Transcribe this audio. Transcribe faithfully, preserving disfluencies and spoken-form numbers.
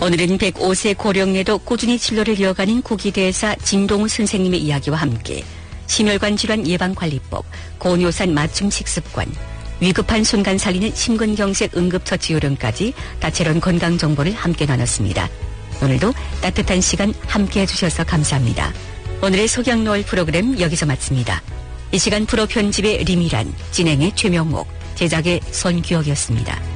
오늘은 백오 세 고령에도 꾸준히 진료를 이어가는 구기대사 진동우 선생님의 이야기와 함께 심혈관 질환 예방관리법, 고뇨산 맞춤 식습관, 위급한 순간 살리는 심근경색 응급처치 요령까지 다채로운 건강정보를 함께 나눴습니다. 오늘도 따뜻한 시간 함께해 주셔서 감사합니다. 오늘의 석양노을 프로그램 여기서 마칩니다. 이 시간 프로 편집의 리미란, 진행의 최명옥, 제작의 손규혁이었습니다.